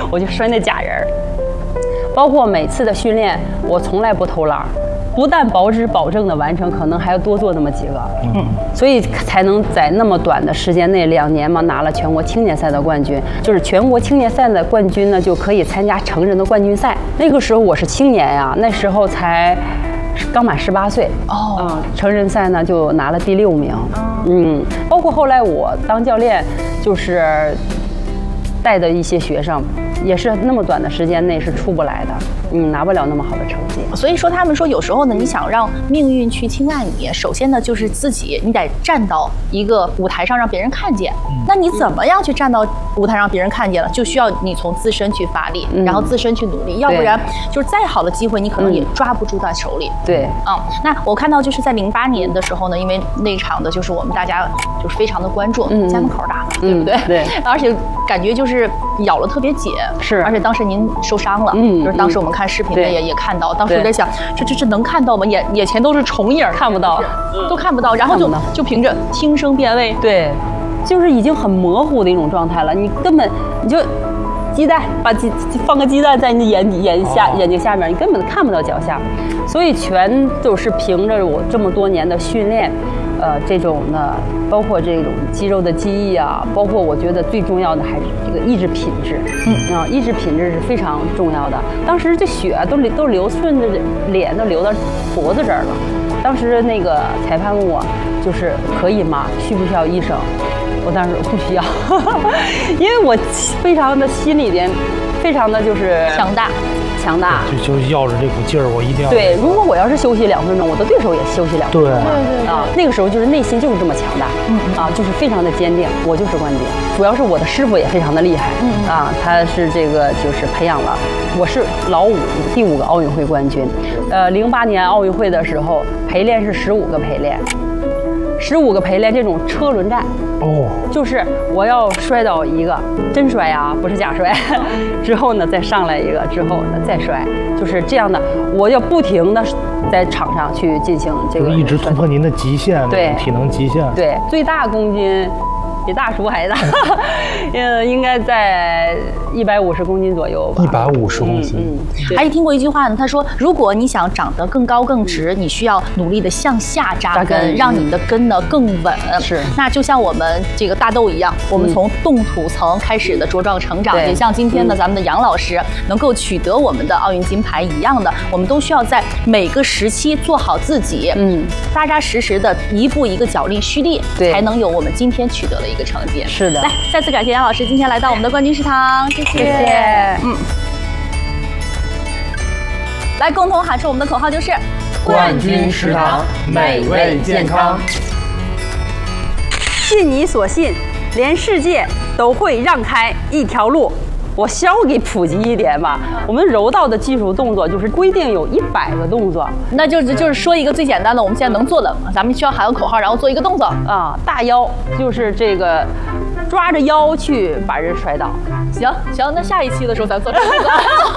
我就摔那假人儿。包括每次的训练，我从来不偷懒，不但保证的完成，可能还要多做那么几个。所以才能在那么短的时间内，2年嘛，拿了全国青年赛的冠军。就是全国青年赛的冠军呢，就可以参加成人的冠军赛。那个时候我是青年呀，那时候才刚满18岁。成人赛呢就拿了第6名。包括后来我当教练，就是带的一些学生，也是那么短的时间内是出不来的，拿不了那么好的成绩。 所以说，他们说有时候呢，你想让命运去青睐你，首先呢就是自己，你得站到一个舞台上让别人看见。那你怎么样去站到舞台让别人看见了？就需要你从自身去发力，然后自身去努力，要不然就是再好的机会，你可能也抓不住在手里。 对， 那我看到就是在08年的时候呢，因为那场的就是我们大家就是非常的关注，家门口打的，对不对？ 对， 而且感觉就是咬了特别紧， 是， 而且当时您受伤了，就是当时我们看视频的也看到，当时我在想，这能看到吗？眼前都是重影， 看不到， 都看不到，然后就凭着听声辨位， 对，就是已经很模糊的一种状态了，你根本你就鸡蛋放个鸡蛋在你眼睛下面，你根本看不到脚下，所以全都是凭着我这么多年的训练。这种呢，包括这种肌肉的记忆啊，包括我觉得最重要的还是这个意志品质。意志品质是非常重要的。当时这血都流顺着脸都流到脖子这儿了。当时那个裁判问我，就是可以吗？需不需要医生？我当时说不需要，因为我非常的心里边，非常的就是强大。 就要着这股劲儿，我一定要。 对，如果我要是休息2分钟，我的对手也休息2分钟。 对那个时候就是内心就是这么强大，就是非常的坚定，我就是冠军。主要是我的师傅也非常的厉害，他是这个就是培养了，我是老5第5个奥运会冠军。08年奥运会的时候，陪练是15个陪练。15个陪练这种车轮战，就是我要摔倒一个，真摔啊，不是假摔，之后呢再上来一个，之后呢再摔，就是这样的，我要不停的在场上去进行这个， 一直突破您的极限， 对， 体能极限， 对，最大公斤比大叔还大，应该在150公斤左右吧。 150公斤。 还听过一句话呢，他说，如果你想长得更高更直，你需要努力的向下扎根，让你的根呢更稳。 是。 那就像我们这个大豆一样，我们从冻土层开始的茁壮成长，也像今天呢咱们的杨老师能够取得我们的奥运金牌一样的，我们都需要在每个时期做好自己，扎扎实实的一步一个脚力蓄力，才能有我们今天取得的一个成绩。 是的， 来，再次感谢杨老师今天来到我们的冠军食堂，谢谢。来，共同喊出我们的口号，就是冠军食堂，美味健康。 信你所信，连世界都会让开一条路。我稍微给普及一点吧，我们柔道的技术动作就是规定有100个动作， 那就是说一个最简单的，我们现在能做的，咱们需要喊个口号，然后做一个动作啊。大腰就是这个抓着腰去把人摔倒。 行，那下一期的时候咱做这个动作。